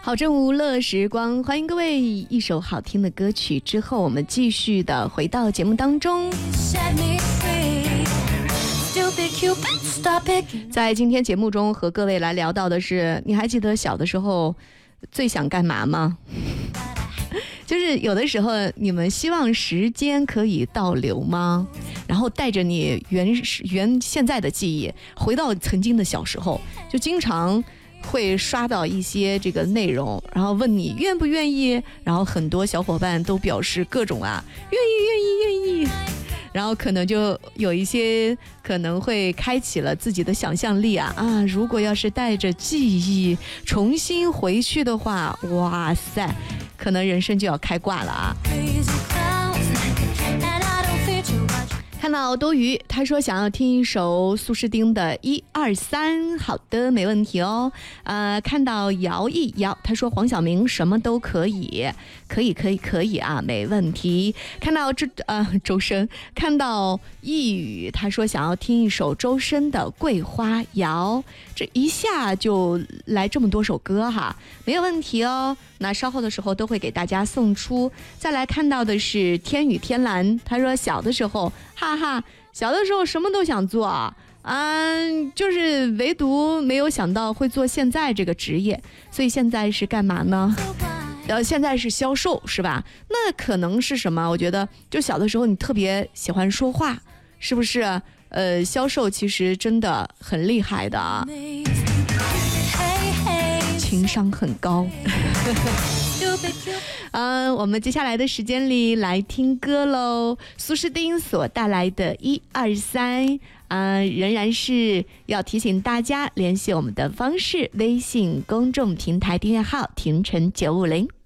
好正午乐时光，欢迎各位。一首好听的歌曲之后，我们继续的回到节目当中。在今天节目中和各位来聊到的是，你还记得小的时候最想干嘛吗？就是有的时候你们希望时间可以倒流吗？然后带着你现在的记忆回到曾经的小时候，就经常会刷到一些这个内容，然后问你愿不愿意，然后很多小伙伴都表示各种愿意，然后可能就有一些可能会开启了自己的想象力啊，如果要是带着记忆重新回去的话，哇塞，可能人生就要开挂了啊。看到多余，他说想要听一首苏诗丁的1、2、3，好的，没问题哦。看到摇一摇，他说黄晓明什么都可以，可以啊，没问题。看到周深，看到一语，他说想要听一首周深的《桂花谣》，这一下就来这么多首歌哈，没有问题哦。那稍后的时候都会给大家送出。再来看到的是天宇天蓝，他说小的时候小的时候什么都想做就是唯独没有想到会做现在这个职业，所以现在是干嘛呢？现在是销售是吧？那可能是什么？我觉得就小的时候你特别喜欢说话，是不是？销售其实真的很厉害的啊，情商很高。我们接下来的时间里来听歌喽，苏诗丁所带来的1、2、3，仍然是要提醒大家联系我们的方式，微信公众平台订阅号婷晨950。